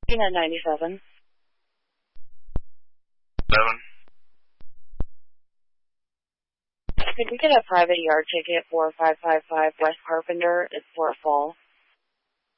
At 97. 7. Could we get a private yard ticket for 555 West Carpenter? It's for a fall.